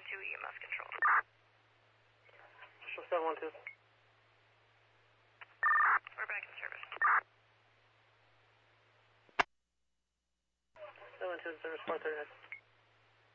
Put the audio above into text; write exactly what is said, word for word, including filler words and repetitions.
one two E M S control. Show seven one two. We're back in service. seven one two service four thirty-nine.